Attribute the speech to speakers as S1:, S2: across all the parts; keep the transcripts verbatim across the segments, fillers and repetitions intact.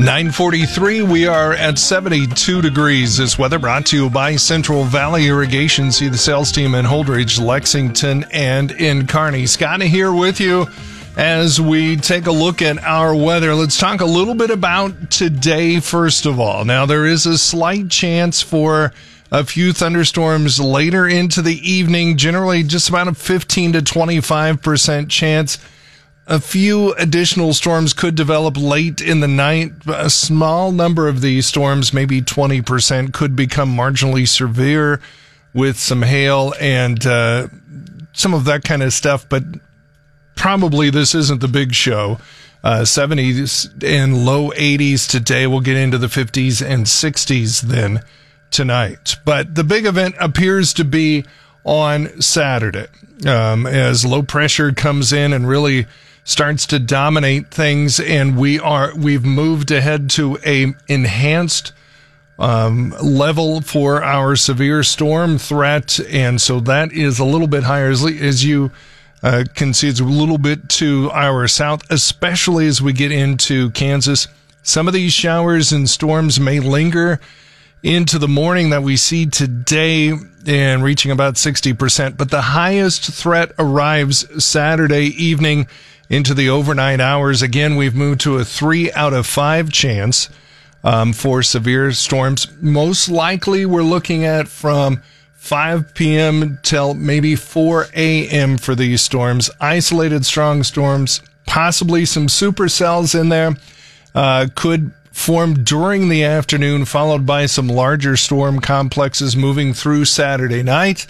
S1: nine forty-three, we are at seventy-two degrees. This weather brought to you by Central Valley Irrigation. See the sales team in Holdridge, Lexington, and in Kearney. Scott here with you as we take a look at our weather. Let's talk a little bit about today, first of all. Now, there is a slight chance for a few thunderstorms later into the evening, generally just about a fifteen to twenty-five percent chance. A few additional storms could develop late in the night. A small number of these storms, maybe twenty percent, could become marginally severe with some hail and uh, some of that kind of stuff. But probably this isn't the big show. Uh, seventies and low eighties today. We'll get into the fifties and sixties then tonight. But the big event appears to be on Saturday um, as low pressure comes in and really starts to dominate things, and we are we've moved ahead to a enhanced um, level for our severe storm threat, and so that is a little bit higher as, as you uh, can see. It's a little bit to our south, especially as we get into Kansas. Some of these showers and storms may linger into the morning that we see today and reaching about sixty percent, but the highest threat arrives Saturday evening into the overnight hours. Again, we've moved to a three out of five chance um, for severe storms. Most likely, we're looking at from five p.m. till maybe four a.m. for these storms. Isolated strong storms, possibly some supercells in there, uh, could form during the afternoon, followed by some larger storm complexes moving through Saturday night.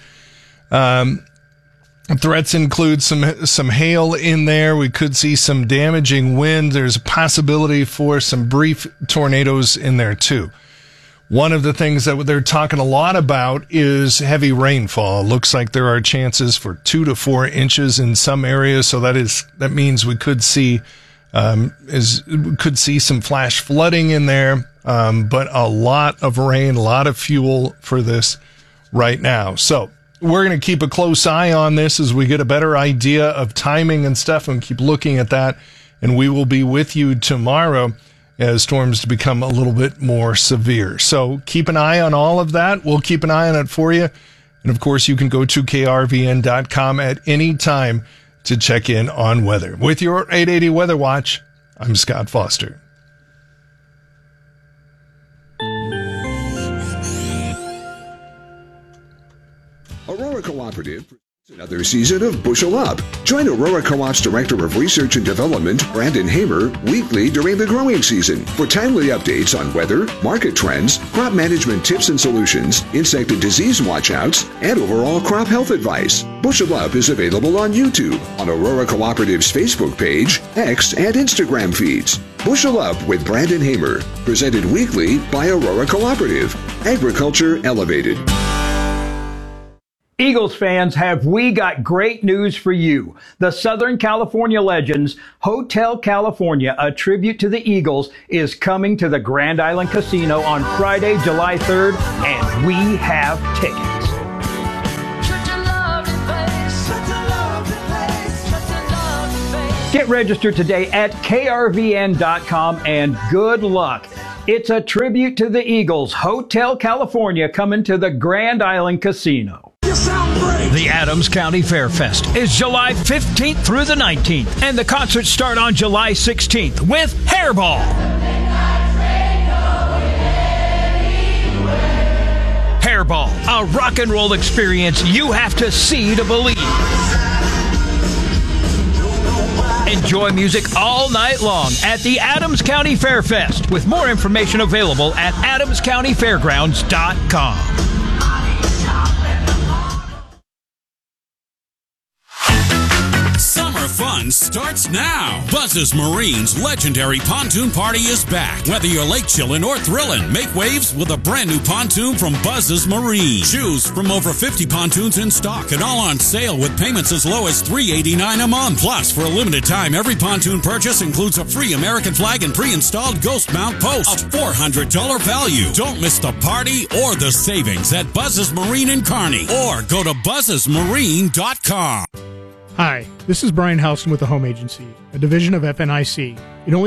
S1: Um, Threats include some some hail in there. We could see some damaging wind. There's a possibility for some brief tornadoes in there too. One of the things that they're talking a lot about is heavy rainfall. Looks like there are chances for two to four inches in some areas. So that is that means we could see um, is we could see some flash flooding in there. Um, but a lot of rain, a lot of fuel for this right now. So we're going to keep a close eye on this as we get a better idea of timing and stuff, and keep looking at that. And we will be with you tomorrow as storms become a little bit more severe. So keep an eye on all of that. We'll keep an eye on it for you. And of course, you can go to K R V N dot com at any time to check in on weather. With your eight eighty Weather Watch, I'm Scott Foster.
S2: Aurora Cooperative presents another season of Bushel Up. Join Aurora Co-op's Director of Research and Development, Brandon Hamer, weekly during the growing season for timely updates on weather, market trends, crop management tips and solutions, insect and disease watchouts, and overall crop health advice. Bushel Up is available on YouTube, on Aurora Cooperative's Facebook page, X, and Instagram feeds. Bushel Up with Brandon Hamer, presented weekly by Aurora Cooperative. Agriculture Elevated.
S3: Eagles fans, have we got great news for you. The Southern California Legends Hotel California, a tribute to the Eagles, is coming to the Grand Island Casino on Friday, July third, and we have tickets. Get registered today at K R V N dot com, and good luck. It's a tribute to the Eagles Hotel California coming to the Grand Island Casino.
S4: The Adams County Fair Fest is July fifteenth through the nineteenth, and the concerts start on July sixteenth with Hairball. Hairball, a rock and roll experience you have to see to believe. Enjoy music all night long at the Adams County Fair Fest, with more information available at adams county fairgrounds dot com.
S5: Summer fun starts now. Buzz's Marine's legendary pontoon party is back. Whether you're lake chillin' or thrillin', make waves with a brand new pontoon from Buzz's Marine. Choose from over fifty pontoons in stock and all on sale with payments as low as three dollars and eighty-nine cents a month. Plus, for a limited time, every pontoon purchase includes a free American flag and pre-installed ghost mount post. A four hundred dollars value. Don't miss the party or the savings at Buzz's Marine in Kearney, or go to buzzes marine dot com.
S6: Hi, this is Brian Houston with the Home Agency, a division of F N I C.